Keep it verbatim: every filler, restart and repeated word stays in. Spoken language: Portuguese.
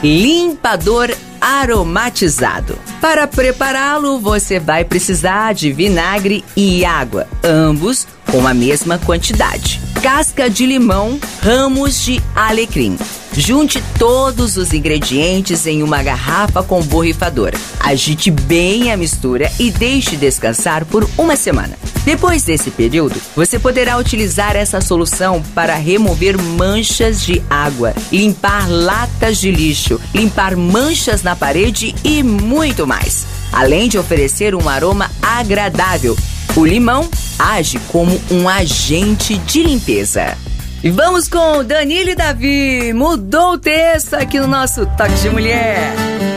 limpador aromatizado. Para prepará-lo, você vai precisar de vinagre e água, ambos com a mesma quantidade. Casca de limão, ramos de alecrim. Junte todos os ingredientes em uma garrafa com borrifador. Agite bem a mistura e deixe descansar por uma semana. Depois desse período, você poderá utilizar essa solução para remover manchas de água, limpar latas de lixo, limpar manchas na parede e muito mais. Além de oferecer um aroma agradável, o limão age como um agente de limpeza. E vamos com Danilo e Davi. Mudou o texto aqui no nosso Toque de Mulher.